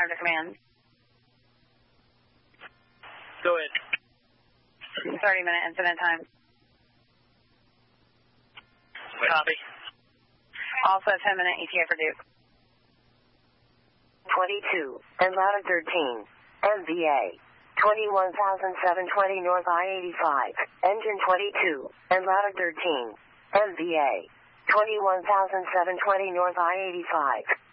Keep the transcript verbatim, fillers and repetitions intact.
Connor to command. Go ahead. thirty minute incident time. Copy. Also ten minute E T A for Duke. twenty-two, Atlanta thirteen, M V A, twenty-one thousand seven hundred twenty North I eighty-five, engine twenty-two, Atlanta thirteen, M V A, twenty-one thousand seven hundred twenty North I eighty-five.